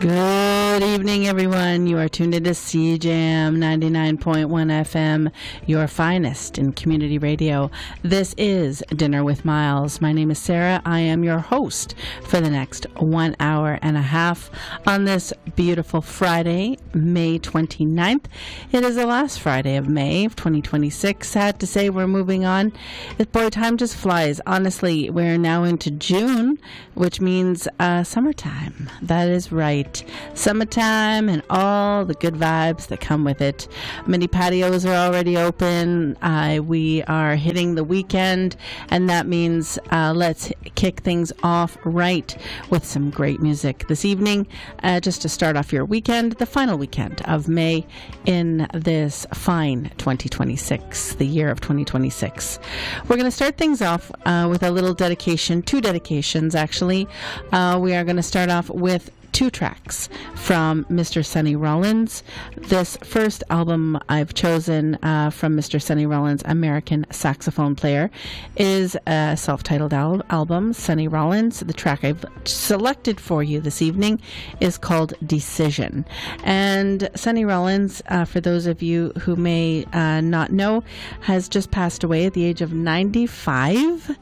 Good evening, everyone. You are tuned into CJAM 99.1 FM, your finest in community radio. This is Dinner with Miles. My name is Sarah. I am your host for the next 1 hour and a half on this beautiful Friday, May 29th. It is the last Friday of May of 2026. Sad to say we're moving on. Boy, time just flies. Honestly, we're now into June, which means summertime. That is right. Summertime and all the good vibes that come with it. Many patios are already open. We are hitting the weekend, and that means let's kick things off right with some great music this evening, just to start off your weekend, the final weekend of May in this fine 2026, the year of 2026. We're going to start things off with a little dedication, two dedications actually. We are going to start off with two tracks from Mr. Sonny Rollins. This first album I've chosen from Mr. Sonny Rollins, American saxophone player, is a self-titled album, Sonny Rollins. The track I've selected for you this evening is called Decision. And Sonny Rollins, for those of you who may not know, has just passed away at the age of 95.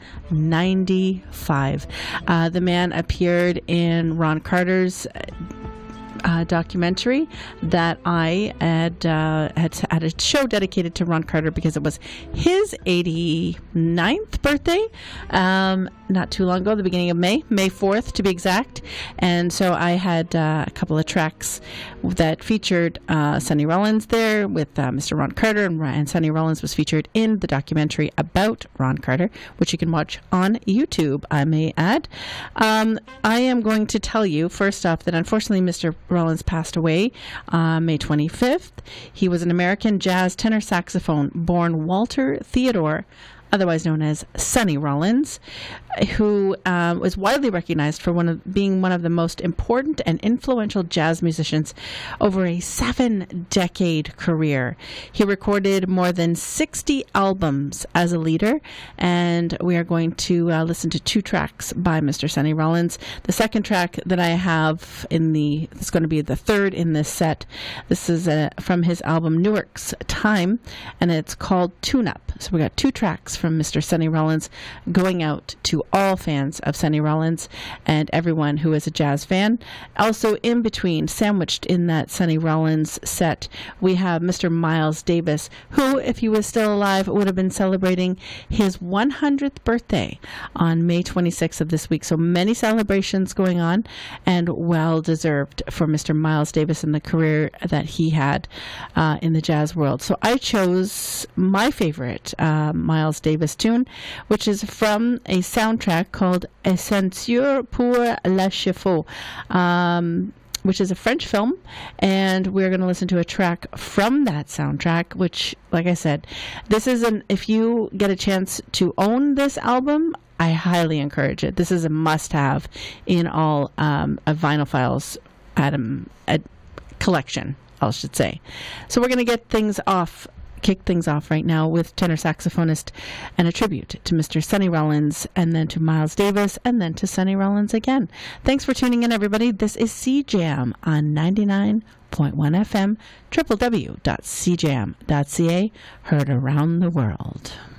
95. The man appeared in Ron Carter's documentary that I had a show dedicated to Ron Carter because it was his 89th birthday not too long ago, the beginning of May 4th to be exact. And so I had a couple of tracks that featured Sonny Rollins there with Mr. Ron Carter, and Sonny Rollins was featured in the documentary about Ron Carter, which you can watch on YouTube, I may add. I am going to tell you first off that unfortunately Mr. Rollins passed away May 25th. He was an American jazz tenor saxophone born Walter Theodore, otherwise known as Sonny Rollins, who was widely recognized for being one of the most important and influential jazz musicians over a 7-decade career. He recorded more than 60 albums as a leader, and we are going to listen to two tracks by Mr. Sonny Rollins. The second track that I have it's going to be the third in this set. This is from his album Newark's Time, and it's called Tune Up. So we got two tracks from Mr. Sonny Rollins going out to all fans of Sonny Rollins and everyone who is a jazz fan. Also in between, sandwiched in that Sonny Rollins set, we have Mr. Miles Davis, who, if he was still alive, would have been celebrating his 100th birthday on May 26th of this week. So many celebrations going on, and well deserved for Mr. Miles Davis and the career that he had in the jazz world. So I chose my favorite Miles Davis tune, which is from a soundtrack called Ascenseur pour la Chevaux, which is a French film, and we're going to listen to a track from that soundtrack, which, like I said, this is if you get a chance to own this album, I highly encourage it. This is a must-have in all of Vinylphile's collection, I should say. So we're going to kick things off right now with tenor saxophonist and a tribute to Mr. Sonny Rollins, and then to Miles Davis, and then to Sonny Rollins again. Thanks for tuning in, everybody. This is CJAM on 99.1 FM, www.cjam.ca, heard around the world.